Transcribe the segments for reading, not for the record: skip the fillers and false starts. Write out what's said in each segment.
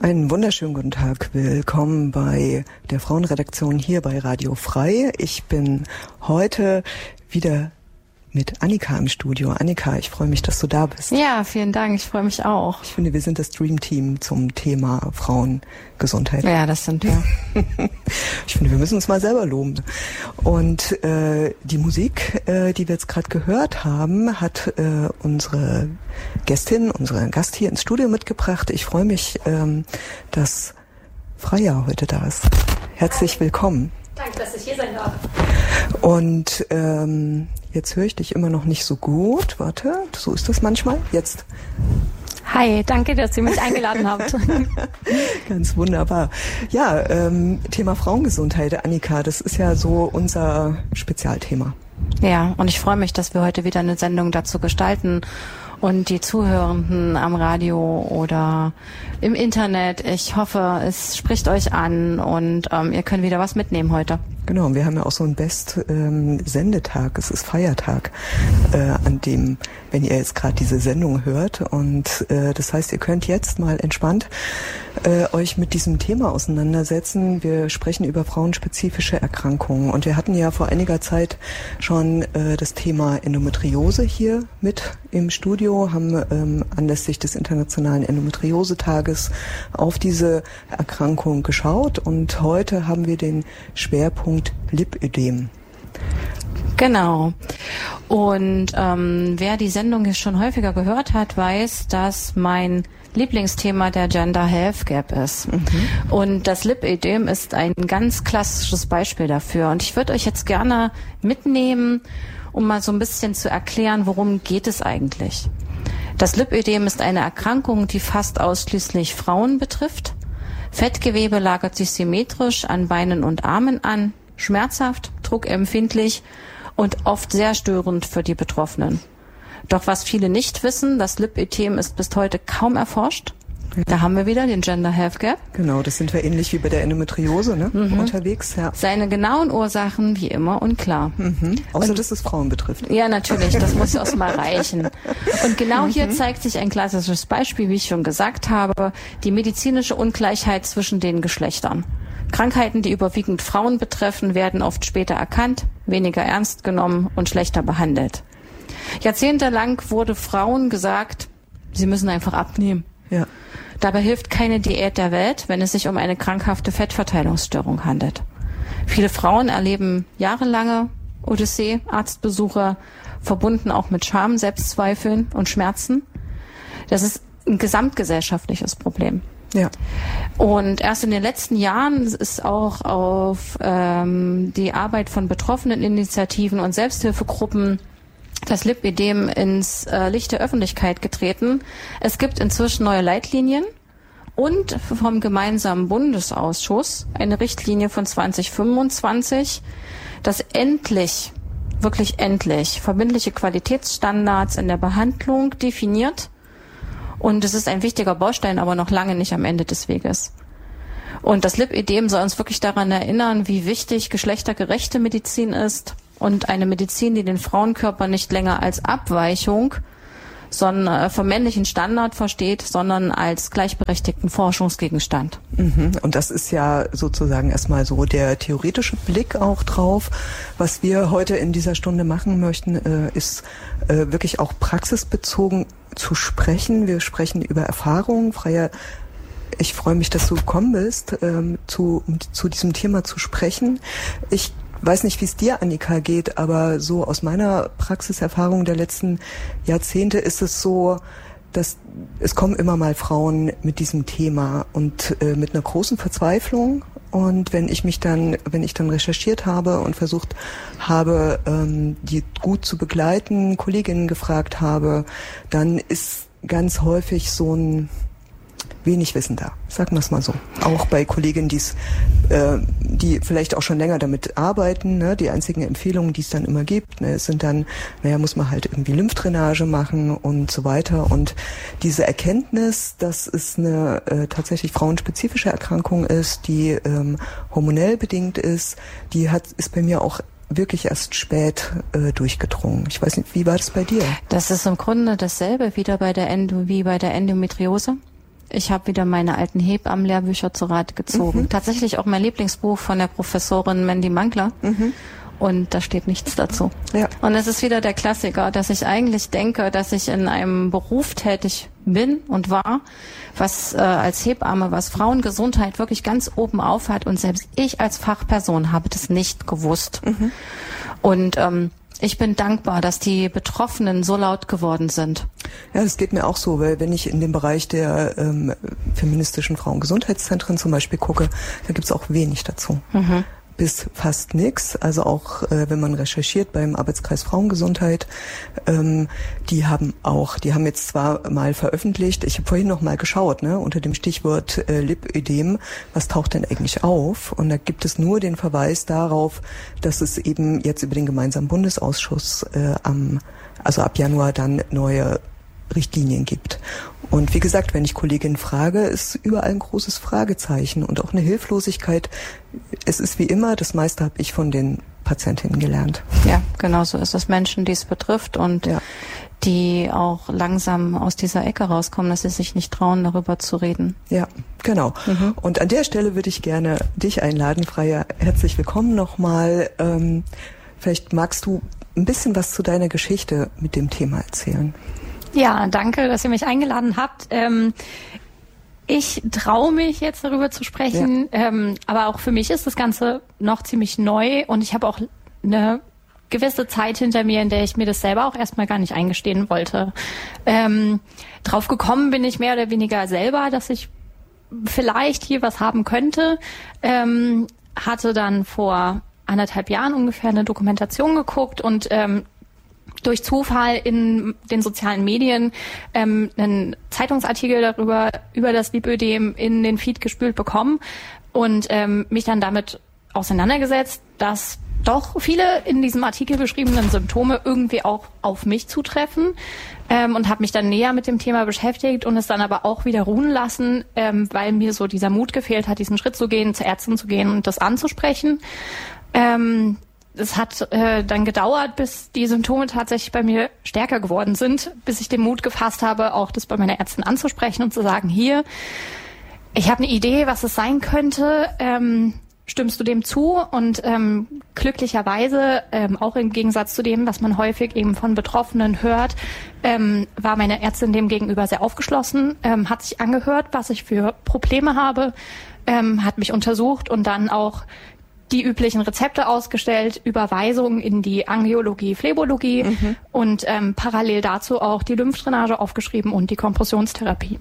Einen wunderschönen guten Tag. Willkommen bei der Frauenredaktion hier bei Radio Frei. Ich bin heute wieder mit Annika im Studio. Annika, ich freue mich, dass du da bist. Ja, vielen Dank. Ich freue mich auch. Ich finde, wir sind das Dream-Team zum Thema Frauengesundheit. Ja, das sind wir. Ich finde, wir müssen uns mal selber loben. Und die Musik, die wir jetzt gerade gehört haben, hat unsere Gast hier ins Studio mitgebracht. Ich freue mich, dass Freya heute da ist. Herzlich willkommen. Danke, dass ich hier sein darf. Und jetzt höre ich dich immer noch nicht so gut. Warte, so ist das manchmal. Jetzt. Hi, danke, dass ihr mich eingeladen habt. Ganz wunderbar. Ja, Thema Frauengesundheit, Annika, das ist ja so unser Spezialthema. Ja, und ich freue mich, dass wir heute wieder eine Sendung dazu gestalten. Und die Zuhörenden am Radio oder im Internet, ich hoffe, es spricht euch an und ihr könnt wieder was mitnehmen heute. Genau, und wir haben ja auch so einen Sendetag, es ist Feiertag, an dem, wenn ihr jetzt gerade diese Sendung hört. Und das heißt, ihr könnt jetzt mal entspannt euch mit diesem Thema auseinandersetzen. Wir sprechen über frauenspezifische Erkrankungen. Und wir hatten ja vor einiger Zeit schon das Thema Endometriose hier mit im Studio, haben anlässlich des Internationalen Endometriose-Tages auf diese Erkrankung geschaut. Und heute haben wir den Schwerpunkt Lipödem. Genau. Und wer die Sendung jetzt schon häufiger gehört hat, weiß, dass mein Lieblingsthema der Gender Health Gap ist. Mhm. Und das Lipödem ist ein ganz klassisches Beispiel dafür. Und ich würde euch jetzt gerne mitnehmen, um mal so ein bisschen zu erklären, worum geht es eigentlich. Das Lipödem ist eine Erkrankung, die fast ausschließlich Frauen betrifft. Fettgewebe lagert sich symmetrisch an Beinen und Armen an, schmerzhaft, druckempfindlich und oft sehr störend für die Betroffenen. Doch was viele nicht wissen, das Lipödem ist bis heute kaum erforscht. Ja. Da haben wir wieder den Gender Health Gap. Genau, das sind wir ähnlich wie bei der Endometriose, ne? Unterwegs. Ja. Seine genauen Ursachen wie immer unklar. Außer dass es Frauen betrifft. Ja, natürlich, das muss auch mal reichen. Und genau hier zeigt sich ein klassisches Beispiel, wie ich schon gesagt habe, die medizinische Ungleichheit zwischen den Geschlechtern. Krankheiten, die überwiegend Frauen betreffen, werden oft später erkannt, weniger ernst genommen und schlechter behandelt. Jahrzehntelang wurde Frauen gesagt, sie müssen einfach abnehmen. Ja. Dabei hilft keine Diät der Welt, wenn es sich um eine krankhafte Fettverteilungsstörung handelt. Viele Frauen erleben jahrelange Odyssee, Arztbesuche, verbunden auch mit Scham, Selbstzweifeln und Schmerzen. Das ist ein gesamtgesellschaftliches Problem. Ja. Und erst in den letzten Jahren ist auch auf die Arbeit von betroffenen Initiativen und Selbsthilfegruppen das Lipödem ins Licht der Öffentlichkeit getreten. Es gibt inzwischen neue Leitlinien und vom gemeinsamen Bundesausschuss eine Richtlinie von 2025, das endlich, wirklich endlich, verbindliche Qualitätsstandards in der Behandlung definiert. Und es ist ein wichtiger Baustein, aber noch lange nicht am Ende des Weges. Und das Lipödem soll uns wirklich daran erinnern, wie wichtig geschlechtergerechte Medizin ist und eine Medizin, die den Frauenkörper nicht länger als Abweichung sondern vom männlichen Standard versteht, sondern als gleichberechtigten Forschungsgegenstand. Und das ist ja sozusagen erstmal so der theoretische Blick auch drauf. Was wir heute in dieser Stunde machen möchten, ist wirklich auch praxisbezogen zu sprechen. Wir sprechen über Erfahrungen. Freya, ich freue mich, dass du gekommen bist, zu diesem Thema zu sprechen. Ich weiß nicht, wie es dir, Annika, geht, aber so aus meiner Praxiserfahrung der letzten Jahrzehnte ist es so, dass es kommen immer mal Frauen mit diesem Thema und mit einer großen Verzweiflung. Und wenn ich dann recherchiert habe und versucht habe, die gut zu begleiten, Kolleginnen gefragt habe, dann ist ganz häufig so ein wenig Wissen da, sagen wir es mal so. Auch bei Kolleginnen, die vielleicht auch schon länger damit arbeiten, ne, die einzigen Empfehlungen, die es dann immer gibt, ne, sind dann, muss man halt irgendwie Lymphdrainage machen und so weiter. Und diese Erkenntnis, dass es eine tatsächlich frauenspezifische Erkrankung ist, die hormonell bedingt ist, ist bei mir auch wirklich erst spät durchgedrungen. Ich weiß nicht, wie war das bei dir? Das ist im Grunde dasselbe wie bei der Endometriose. ich habe wieder meine alten Hebammenlehrbücher zu Rate gezogen. Tatsächlich auch mein Lieblingsbuch von der Professorin Mandy Mangler. Und da steht nichts dazu. Ja. Und es ist wieder der Klassiker, dass ich eigentlich denke, dass ich in einem Beruf tätig bin und war, was als Hebamme, was Frauengesundheit wirklich ganz oben auf hat. Und selbst ich als Fachperson habe das nicht gewusst. Und ich bin dankbar, dass die Betroffenen so laut geworden sind. Ja, das geht mir auch so, weil wenn ich in den Bereich der feministischen Frauengesundheitszentren zum Beispiel gucke, da gibt's auch wenig dazu. Bis fast nichts. Also auch wenn man recherchiert beim Arbeitskreis Frauengesundheit, die haben jetzt zwar mal veröffentlicht, ich habe vorhin noch mal geschaut, ne, unter dem Stichwort Lipödem, was taucht denn eigentlich auf? Und da gibt es nur den Verweis darauf, dass es eben jetzt über den gemeinsamen Bundesausschuss also ab Januar dann neue Richtlinien gibt. Und wie gesagt, wenn ich Kolleginnen frage, ist überall ein großes Fragezeichen und auch eine Hilflosigkeit. Es ist wie immer, das meiste habe ich von den Patientinnen gelernt. Ja, genau so ist es. Menschen, die es betrifft und die auch langsam aus dieser Ecke rauskommen, dass sie sich nicht trauen, darüber zu reden. Ja, genau. Und an der Stelle würde ich gerne dich einladen, Freya. Herzlich willkommen nochmal. Vielleicht magst du ein bisschen was zu deiner Geschichte mit dem Thema erzählen. Ja, danke, dass ihr mich eingeladen habt. Ich traue mich jetzt darüber zu sprechen, aber auch für mich ist das Ganze noch ziemlich neu und ich habe auch eine gewisse Zeit hinter mir, in der ich mir das selber auch erstmal gar nicht eingestehen wollte. Drauf gekommen bin ich mehr oder weniger selber, dass ich vielleicht hier was haben könnte. Hatte dann vor 1,5 Jahren ungefähr eine Dokumentation geguckt und durch Zufall in den sozialen Medien einen Zeitungsartikel über das Lipödem in den Feed gespült bekommen und mich dann damit auseinandergesetzt, dass doch viele in diesem Artikel beschriebenen Symptome irgendwie auch auf mich zutreffen und habe mich dann näher mit dem Thema beschäftigt und es dann aber auch wieder ruhen lassen, weil mir so dieser Mut gefehlt hat, diesen Schritt zu gehen, zur Ärztin zu gehen und das anzusprechen. Es hat dann gedauert, bis die Symptome tatsächlich bei mir stärker geworden sind, bis ich den Mut gefasst habe, auch das bei meiner Ärztin anzusprechen und zu sagen, hier, ich habe eine Idee, was es sein könnte, stimmst du dem zu? Und glücklicherweise, auch im Gegensatz zu dem, was man häufig eben von Betroffenen hört, war meine Ärztin dem gegenüber sehr aufgeschlossen, hat sich angehört, was ich für Probleme habe, hat mich untersucht und dann auch die üblichen Rezepte ausgestellt, Überweisungen in die Angiologie, Phlebologie und parallel dazu auch die Lymphdrainage aufgeschrieben und die Kompressionstherapie.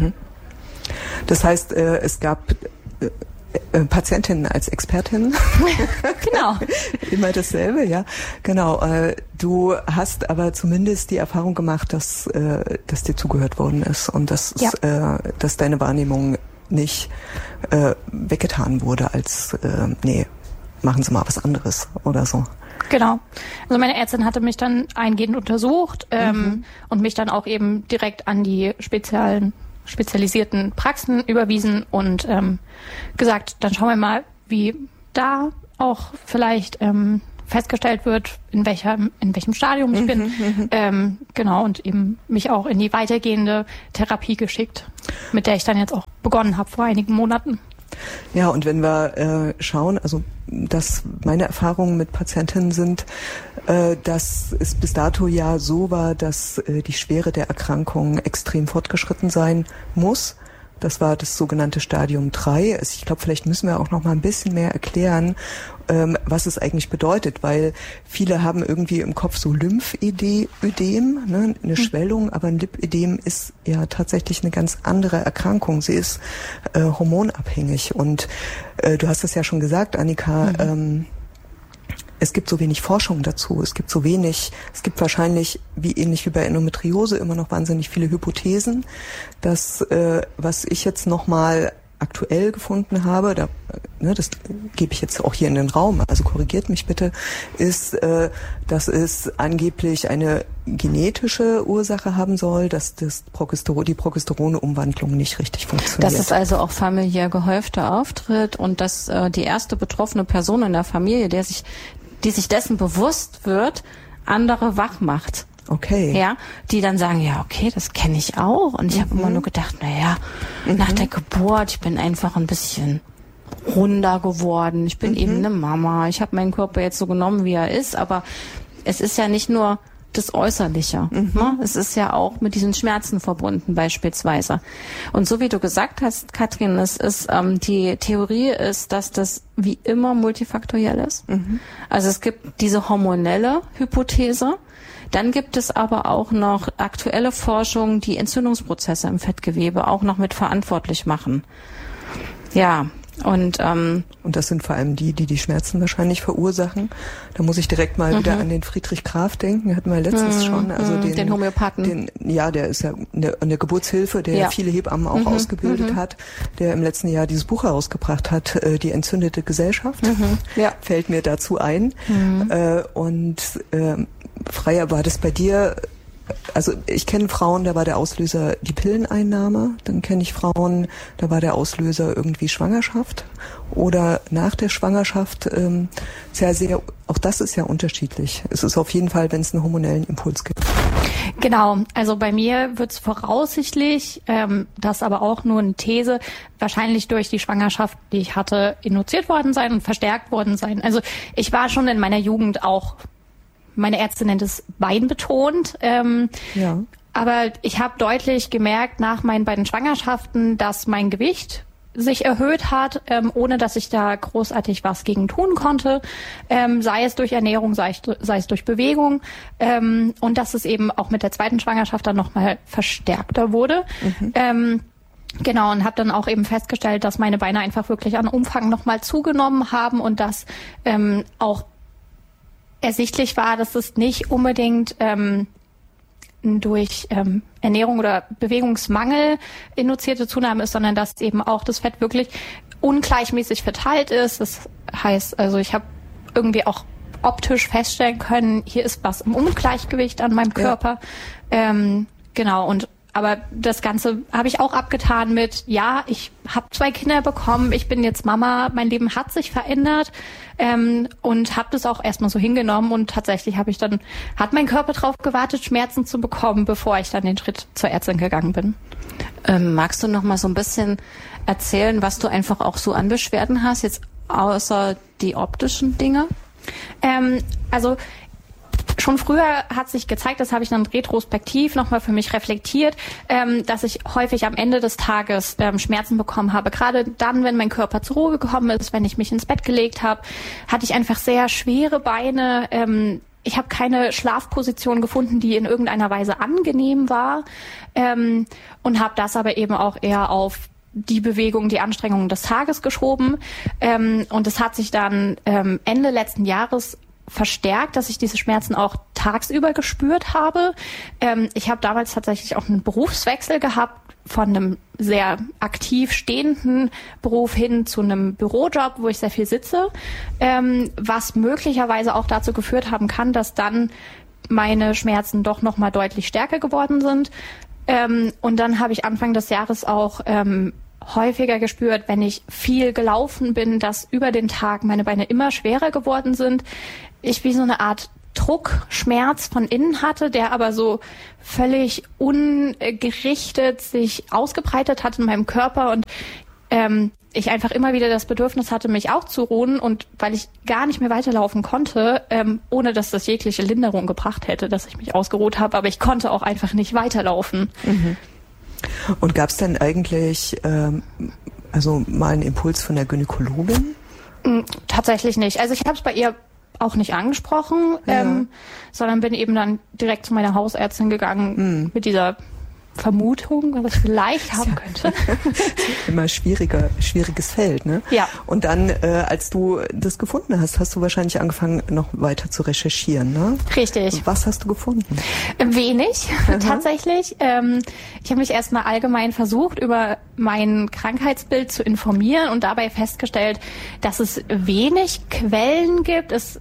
Das heißt, es gab Patientinnen als Expertinnen. Genau. Immer dasselbe, ja. Genau. Du hast aber zumindest die Erfahrung gemacht, dass dir zugehört worden ist und dass deine Wahrnehmung nicht weggetan wurde als nee, machen Sie mal was anderes oder so. Genau. Also meine Ärztin hatte mich dann eingehend untersucht und mich dann auch eben direkt an die spezialisierten Praxen überwiesen und gesagt, dann schauen wir mal, wie da auch vielleicht festgestellt wird, in welchem Stadium ich bin. Genau, und eben mich auch in die weitergehende Therapie geschickt, mit der ich dann jetzt auch begonnen habe vor einigen Monaten. Ja, und wenn wir schauen, also dass meine Erfahrungen mit Patientinnen sind, dass es bis dato ja so war, dass die Schwere der Erkrankung extrem fortgeschritten sein muss. Das war das sogenannte Stadium 3. Ich glaube, vielleicht müssen wir auch noch mal ein bisschen mehr erklären, was es eigentlich bedeutet, weil viele haben irgendwie im Kopf so Lymphödem, ne, eine Schwellung, aber ein Lipödem ist ja tatsächlich eine ganz andere Erkrankung. Sie ist hormonabhängig und du hast es ja schon gesagt, Annika, es gibt so wenig Forschung dazu, es gibt wahrscheinlich, ähnlich wie bei Endometriose, immer noch wahnsinnig viele Hypothesen. Das, was ich jetzt nochmal aktuell gefunden habe, das gebe ich jetzt auch hier in den Raum, also korrigiert mich bitte, ist, dass es angeblich eine genetische Ursache haben soll, dass die Progesteronumwandlung nicht richtig funktioniert. Dass es also auch familiär gehäufter auftritt und dass die erste betroffene Person in der Familie, die sich dessen bewusst wird, andere wach macht. Okay. Ja, die dann sagen, ja, okay, das kenne ich auch. Und ich habe immer nur gedacht, naja, nach der Geburt. Ich bin einfach ein bisschen runder geworden. Ich bin eben eine Mama. Ich habe meinen Körper jetzt so genommen, wie er ist. Aber es ist ja nicht nur das Äußerliche. Ne? Es ist ja auch mit diesen Schmerzen verbunden beispielsweise. Und so wie du gesagt hast, Katrin, die Theorie ist, dass das wie immer multifaktoriell ist. Also es gibt diese hormonelle Hypothese. Dann gibt es aber auch noch aktuelle Forschung, die Entzündungsprozesse im Fettgewebe auch noch mit verantwortlich machen. Ja. Und das sind vor allem die Schmerzen wahrscheinlich verursachen. Da muss ich direkt mal wieder an den Friedrich Graf denken, hatten wir letztens schon. Also den Homöopathen. Der ist ja eine Geburtshilfe, der viele Hebammen auch ausgebildet hat, der im letzten Jahr dieses Buch herausgebracht hat, Die entzündete Gesellschaft. Fällt mir dazu ein. Freya, war das bei dir? Also ich kenne Frauen, da war der Auslöser die Pilleneinnahme. Dann kenne ich Frauen, da war der Auslöser irgendwie Schwangerschaft. Oder nach der Schwangerschaft, auch das ist ja unterschiedlich. Es ist auf jeden Fall, wenn es einen hormonellen Impuls gibt. Genau, also bei mir wird es voraussichtlich, das aber auch nur eine These, wahrscheinlich durch die Schwangerschaft, die ich hatte, induziert worden sein und verstärkt worden sein. Also ich war schon in meiner Jugend auch, meine Ärztin nennt es beinbetont. Aber ich habe deutlich gemerkt nach meinen beiden Schwangerschaften, dass mein Gewicht sich erhöht hat, ohne dass ich da großartig was gegen tun konnte, sei es durch Ernährung, sei es durch Bewegung, und dass es eben auch mit der zweiten Schwangerschaft dann nochmal verstärkter wurde. Genau, und habe dann auch eben festgestellt, dass meine Beine einfach wirklich an Umfang nochmal zugenommen haben und dass auch ersichtlich war, dass es nicht unbedingt durch Ernährung oder Bewegungsmangel induzierte Zunahme ist, sondern dass eben auch das Fett wirklich ungleichmäßig verteilt ist. Das heißt, also ich habe irgendwie auch optisch feststellen können, hier ist was im Ungleichgewicht an meinem Körper. Genau, aber das Ganze habe ich auch abgetan mit, ja, ich habe 2 Kinder bekommen, ich bin jetzt Mama, mein Leben hat sich verändert, und habe das auch erstmal so hingenommen und tatsächlich hat mein Körper drauf gewartet, Schmerzen zu bekommen, bevor ich dann den Schritt zur Ärztin gegangen bin. Magst du noch mal so ein bisschen erzählen, was du einfach auch so an Beschwerden hast, jetzt außer die optischen Dinge? Also schon früher hat sich gezeigt, das habe ich dann retrospektiv nochmal für mich reflektiert, dass ich häufig am Ende des Tages Schmerzen bekommen habe. Gerade dann, wenn mein Körper zur Ruhe gekommen ist, wenn ich mich ins Bett gelegt habe, hatte ich einfach sehr schwere Beine. Ich habe keine Schlafposition gefunden, die in irgendeiner Weise angenehm war, und habe das aber eben auch eher auf die Bewegung, die Anstrengungen des Tages geschoben. Und es hat sich dann Ende letzten Jahres verstärkt, dass ich diese Schmerzen auch tagsüber gespürt habe. Ich habe damals tatsächlich auch einen Berufswechsel gehabt von einem sehr aktiv stehenden Beruf hin zu einem Bürojob, wo ich sehr viel sitze, was möglicherweise auch dazu geführt haben kann, dass dann meine Schmerzen doch noch mal deutlich stärker geworden sind. Und dann habe ich Anfang des Jahres auch häufiger gespürt, wenn ich viel gelaufen bin, dass über den Tag meine Beine immer schwerer geworden sind. Ich wie so eine Art Druckschmerz von innen hatte, der aber so völlig ungerichtet sich ausgebreitet hat in meinem Körper und ich einfach immer wieder das Bedürfnis hatte, mich auch zu ruhen, und weil ich gar nicht mehr weiterlaufen konnte, ohne dass das jegliche Linderung gebracht hätte, dass ich mich ausgeruht habe, aber ich konnte auch einfach nicht weiterlaufen. Und gab es denn eigentlich mal einen Impuls von der Gynäkologin? Tatsächlich nicht. Also ich habe es bei ihr auch nicht angesprochen, sondern bin eben dann direkt zu meiner Hausärztin gegangen mit dieser Vermutung, was ich vielleicht haben könnte. Immer schwieriges Feld, ne? Ja. Und dann, als du das gefunden hast, hast du wahrscheinlich angefangen, noch weiter zu recherchieren, ne? Richtig. Was hast du gefunden? Wenig, tatsächlich. Ich habe mich erstmal allgemein versucht, über mein Krankheitsbild zu informieren und dabei festgestellt, dass es wenig Quellen gibt. Es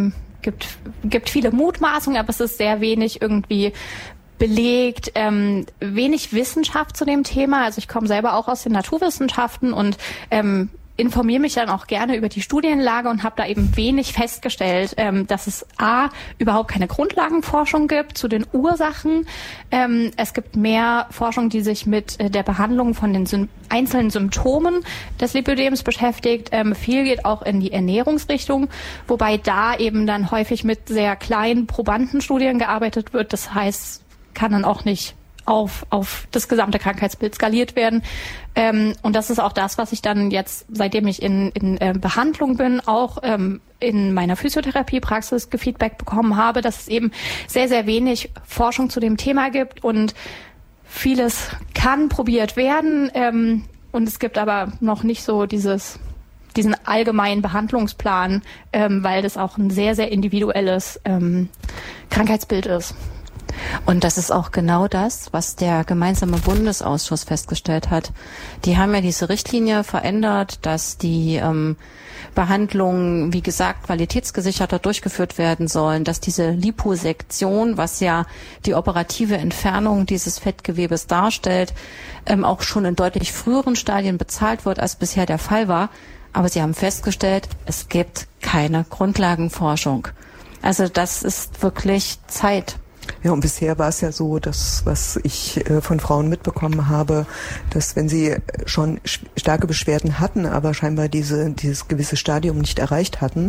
gibt viele Mutmaßungen, aber es ist sehr wenig irgendwie belegt, wenig Wissenschaft zu dem Thema. Also ich komme selber auch aus den Naturwissenschaften und informiere mich dann auch gerne über die Studienlage und habe da eben wenig festgestellt, dass es überhaupt keine Grundlagenforschung gibt zu den Ursachen. Es gibt mehr Forschung, die sich mit der Behandlung von den einzelnen Symptomen des Lipödems beschäftigt. Viel geht auch in die Ernährungsrichtung, wobei da eben dann häufig mit sehr kleinen Probandenstudien gearbeitet wird. Das heißt, kann dann auch nicht auf das gesamte Krankheitsbild skaliert werden. Und das ist auch das, was ich dann jetzt, seitdem ich in Behandlung bin, auch in meiner Physiotherapiepraxis gefeedback bekommen habe, dass es eben sehr, sehr wenig Forschung zu dem Thema gibt und vieles kann probiert werden. Und es gibt aber noch nicht so diesen allgemeinen Behandlungsplan, weil das auch ein sehr, sehr individuelles Krankheitsbild ist. Und das ist auch genau das, was der gemeinsame Bundesausschuss festgestellt hat. Die haben ja diese Richtlinie verändert, dass die Behandlungen, wie gesagt, qualitätsgesicherter durchgeführt werden sollen, dass diese Liposektion, was ja die operative Entfernung dieses Fettgewebes darstellt, auch schon in deutlich früheren Stadien bezahlt wird, als bisher der Fall war. Aber sie haben festgestellt, es gibt keine Grundlagenforschung. Also das ist wirklich Zeit. Ja, und bisher war es ja so, dass, was ich von Frauen mitbekommen habe, dass wenn sie schon starke Beschwerden hatten, aber scheinbar dieses gewisse Stadium nicht erreicht hatten,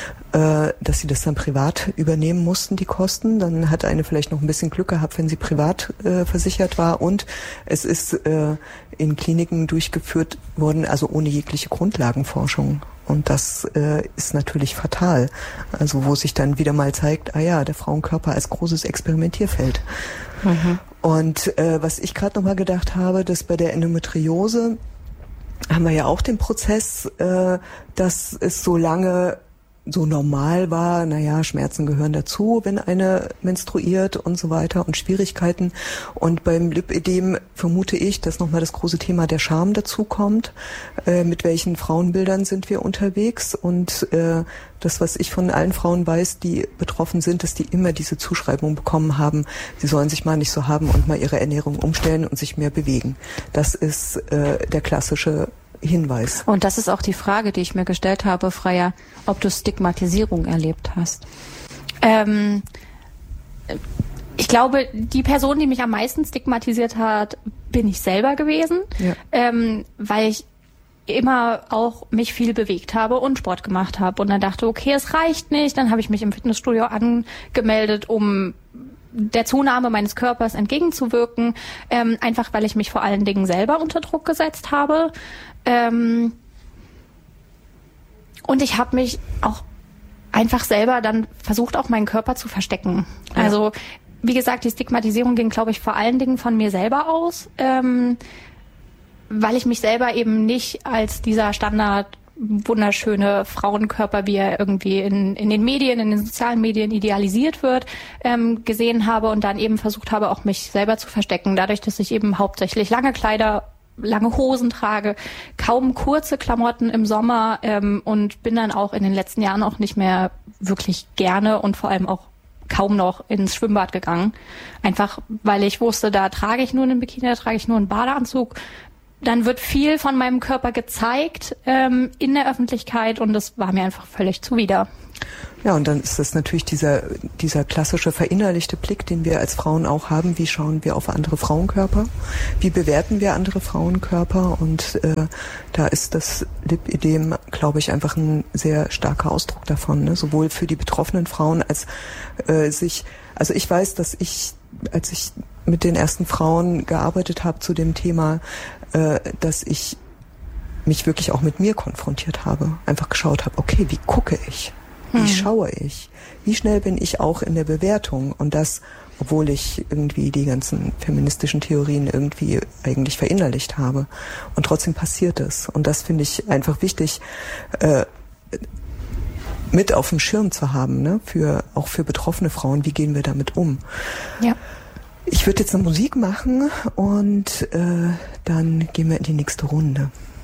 dass sie das dann privat übernehmen mussten, die Kosten. Dann hat eine vielleicht noch ein bisschen Glück gehabt, wenn sie privat versichert war. Und es ist in Kliniken durchgeführt worden, also ohne jegliche Grundlagenforschung. Und das ist natürlich fatal. Also wo sich dann wieder mal zeigt, der Frauenkörper als großes Experimentierfeld. Mhm. Und was ich gerade nochmal gedacht habe, dass bei der Endometriose haben wir ja auch den Prozess, dass es so lange so normal war, Schmerzen gehören dazu, wenn eine menstruiert und so weiter und Schwierigkeiten. Und beim Lipödem vermute ich, dass nochmal das große Thema der Scham dazu kommt. Mit welchen Frauenbildern sind wir unterwegs? Und das, was ich von allen Frauen weiß, die betroffen sind, dass die immer diese Zuschreibung bekommen haben, sie sollen sich mal nicht so haben und mal ihre Ernährung umstellen und sich mehr bewegen. Das ist der klassische Hinweis. Und das ist auch die Frage, die ich mir gestellt habe, Freya, ob du Stigmatisierung erlebt hast. Ich glaube, die Person, die mich am meisten stigmatisiert hat, bin ich selber gewesen, weil ich immer auch mich viel bewegt habe und Sport gemacht habe und dann dachte, okay, es reicht nicht. Dann habe ich mich im Fitnessstudio angemeldet, um der Zunahme meines Körpers entgegenzuwirken, einfach weil ich mich vor allen Dingen selber unter Druck gesetzt habe. Und ich habe mich auch einfach selber dann versucht, auch meinen Körper zu verstecken. Ja. Also, wie gesagt, die Stigmatisierung ging, glaube ich, vor allen Dingen von mir selber aus, weil ich mich selber eben nicht als dieser Standard wunderschöne Frauenkörper, wie er irgendwie in den Medien, in den sozialen Medien idealisiert wird, gesehen habe und dann eben versucht habe, auch mich selber zu verstecken. Dadurch, dass ich eben hauptsächlich lange Kleider, lange Hosen trage, kaum kurze Klamotten im Sommer und bin dann auch in den letzten Jahren auch nicht mehr wirklich gerne und vor allem auch kaum noch ins Schwimmbad gegangen. Einfach, weil ich wusste, da trage ich nur einen Bikini, da trage ich nur einen Badeanzug. Dann wird viel von meinem Körper gezeigt in der Öffentlichkeit und das war mir einfach völlig zuwider. Ja, und dann ist das natürlich dieser klassische verinnerlichte Blick, den wir als Frauen auch haben. Wie schauen wir auf andere Frauenkörper? Wie bewerten wir andere Frauenkörper? Und da ist das Lipödem, glaube ich, einfach ein sehr starker Ausdruck davon, ne? Sowohl für die betroffenen Frauen als also ich weiß, dass als ich mit den ersten Frauen gearbeitet habe zu dem Thema, dass ich mich wirklich auch mit mir konfrontiert habe. Einfach geschaut habe, okay, wie gucke ich? Wie schaue ich? Wie schnell bin ich auch in der Bewertung? Und das, obwohl ich irgendwie die ganzen feministischen Theorien irgendwie eigentlich verinnerlicht habe. Und trotzdem passiert es. Und das finde ich einfach wichtig, mit auf dem Schirm zu haben, ne? Auch für betroffene Frauen. Wie gehen wir damit um? Ja. Ich würde jetzt eine Musik machen und dann gehen wir in die nächste Runde.